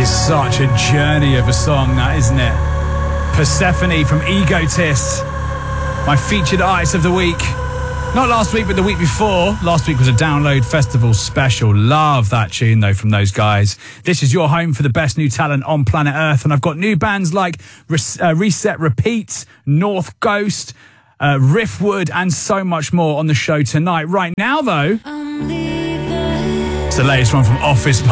Such a journey of a song, that, isn't it? Persephone from Egotist, my featured artist of the week. Not last week, but the week before. Last week was a Download Festival special. Love that tune, though, from those guys. This is your home for the best new talent on planet Earth, and I've got new bands like Reset Repeat, North Ghost, Riffwood, and so much more on the show tonight. Right now, though, it's the latest one from Office